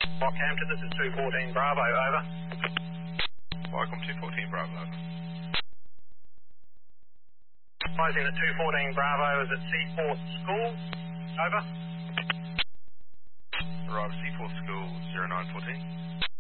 Rockhampton, this is 214 Bravo, over. Welcome 214 Bravo. Closing at 214 Bravo is at Seaforth School, over. Arrive Seaforth School 0914.